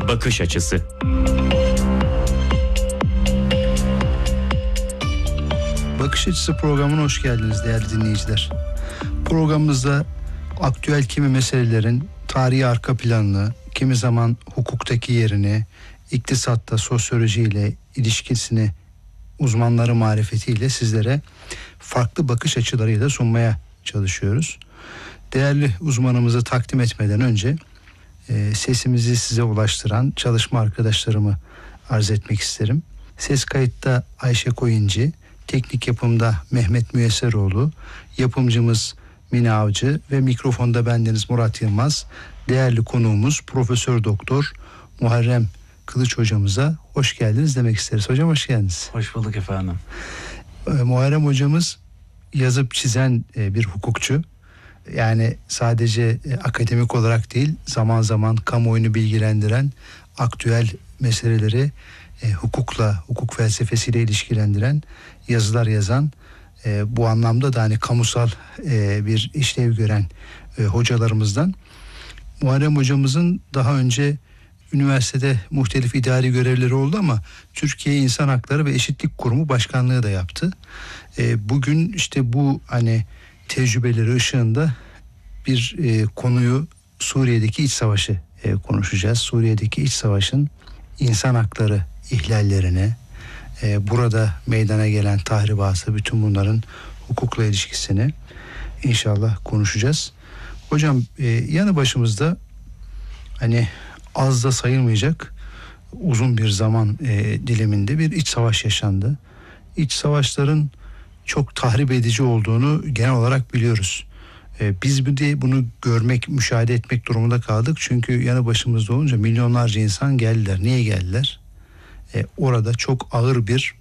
bakış açısı. Bakış Açısı programına hoş geldiniz değerli dinleyiciler. Programımızda aktüel kimi meselelerin tarihi arka planını, kimi zaman hukuktaki yerini, iktisatta sosyolojiyle ilişkisini uzmanları marifetiyle sizlere farklı bakış açılarıyla sunmaya çalışıyoruz. Değerli uzmanımızı takdim etmeden önce sesimizi size ulaştıran çalışma arkadaşlarımı arz etmek isterim. Ses kayıtta Ayşe Koyuncu, teknik yapımda Mehmet Müyesseroğlu, yapımcımız Mine Avcı ve mikrofonda bendeniz Murat Yılmaz. Değerli konuğumuz Profesör Doktor Muharrem Kılıç hocamıza hoş geldiniz demek isteriz. Hocam hoş geldiniz. Hoş bulduk efendim. Muharrem hocamız yazıp çizen bir hukukçu. Yani sadece akademik olarak değil, zaman zaman kamuoyunu bilgilendiren, aktüel meseleleri hukukla, hukuk felsefesiyle ilişkilendiren yazılar yazan, bu anlamda da hani kamusal bir işlev gören hocalarımızdan. Muharrem hocamızın daha önce üniversitede muhtelif idari görevleri oldu ama Türkiye İnsan Hakları ve Eşitlik Kurumu Başkanlığı da yaptı. Bugün işte bu hani tecrübeleri ışığında bir konuyu, Suriye'deki iç savaşı konuşacağız. Suriye'deki iç savaşın insan hakları ihlallerine, burada meydana gelen tahribatı, bütün bunların hukukla ilişkisini inşallah konuşacağız. Hocam yanı başımızda hani az da sayılmayacak uzun bir zaman diliminde bir iç savaş yaşandı. İç savaşların çok tahrip edici olduğunu genel olarak biliyoruz. Biz bunu görmek, müşahede etmek durumunda kaldık. Çünkü yanı başımızda olunca milyonlarca insan geldiler. Niye geldiler? Orada çok ağır bir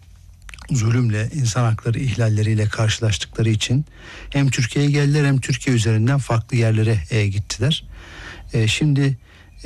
zulümle, insan hakları ihlalleriyle karşılaştıkları için hem Türkiye'ye geldiler hem Türkiye üzerinden farklı yerlere gittiler. Şimdi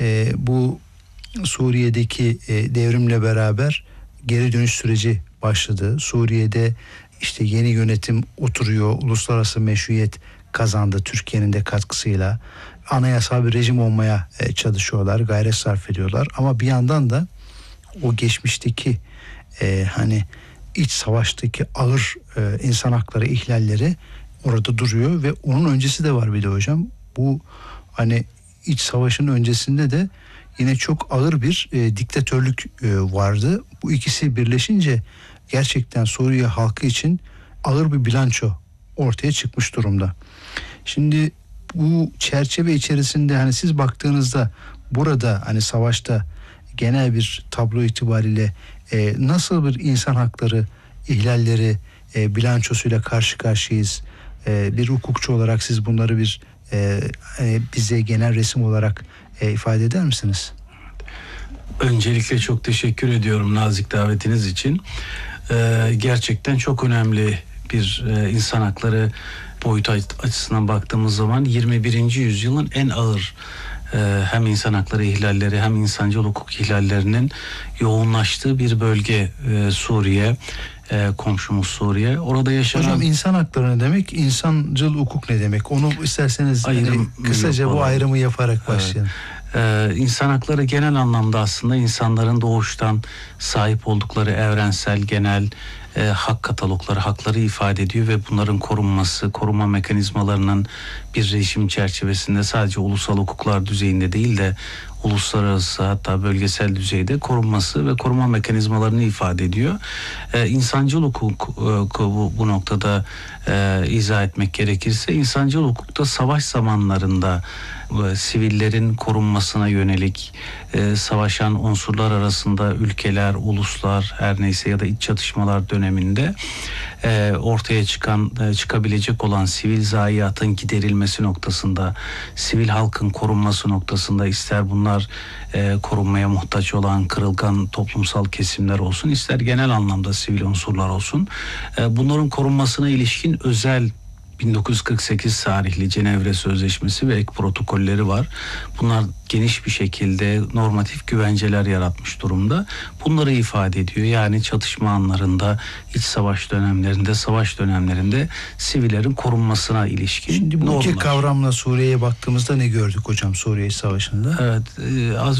bu Suriye'deki devrimle beraber geri dönüş süreci başladı. Suriye'de işte yeni yönetim oturuyor, uluslararası meşruiyet kazandı Türkiye'nin de katkısıyla. Anayasal bir rejim olmaya çalışıyorlar, gayret sarf ediyorlar. Ama bir yandan da o geçmişteki hani iç savaştaki ağır insan hakları ihlalleri orada duruyor ve onun öncesi de var bir de hocam. Bu hani iç savaşın öncesinde de yine çok ağır bir diktatörlük vardı. Bu ikisi birleşince gerçekten Suriye halkı için ağır bir bilanço ortaya çıkmış durumda. Şimdi bu çerçeve içerisinde hani siz baktığınızda burada hani savaşta genel bir tablo itibariyle nasıl bir insan hakları ihlalleri bilançosuyla karşı karşıyayız? Bir hukukçu olarak siz bunları bir bize genel resim olarak ifade eder misiniz? Öncelikle çok teşekkür ediyorum nazik davetiniz için. Gerçekten çok önemli bir insan hakları boyutu açısından baktığımız zaman 21. yüzyılın en ağır hem insan hakları ihlalleri hem insancıl hukuk ihlallerinin yoğunlaştığı bir bölge Suriye, komşumuz Suriye. Orada yaşanan... Hocam insan hakları ne demek? İnsancıl hukuk ne demek? Onu isterseniz kısaca bu ayrımı yaparak başlayalım. İnsan hakları genel anlamda aslında insanların doğuştan sahip oldukları evrensel genel hak katalogları, hakları ifade ediyor ve bunların korunması, koruma mekanizmalarının bir rejim çerçevesinde sadece ulusal hukuklar düzeyinde değil de uluslararası hatta bölgesel düzeyde korunması ve koruma mekanizmalarını ifade ediyor. İnsancıl hukuk bu noktada izah etmek gerekirse insancıl hukukta savaş zamanlarında sivillerin korunmasına yönelik savaşan unsurlar arasında ülkeler, uluslar her neyse ya da iç çatışmalar döneminde ortaya çıkabilecek olan sivil zayiatın giderilmesi noktasında, sivil halkın korunması noktasında ister bunlar korunmaya muhtaç olan kırılgan toplumsal kesimler olsun, ister genel anlamda sivil unsurlar olsun, bunların korunmasına ilişkin özel 1948 tarihli Cenevre Sözleşmesi ve ek protokolleri var. Bunlar geniş bir şekilde normatif güvenceler yaratmış durumda. Bunları ifade ediyor. Yani çatışma anlarında, iç savaş dönemlerinde, savaş dönemlerinde sivillerin korunmasına ilişkin. Şimdi bu iki kavramla Suriye'ye baktığımızda ne gördük hocam Suriye Savaşı'nda? Evet, az